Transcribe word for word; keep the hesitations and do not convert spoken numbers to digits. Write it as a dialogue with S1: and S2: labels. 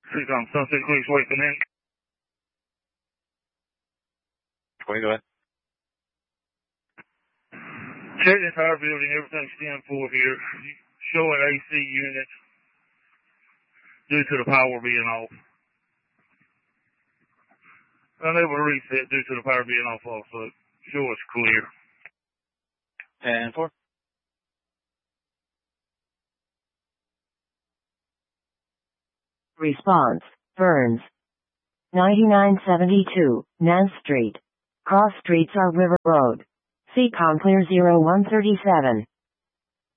S1: Six on Sunset Creek, wait, come in.
S2: twenty, go ahead.
S1: Check the entire building, everything's ten four here. Showing A C units due to the power being off. Unable to reset due to the power being off also. Show it's clear.
S2: ten four.
S3: Response, Burns. ninety-nine seventy-two, Nance Street. Cross streets are River Road. C COM clear zero one three seven.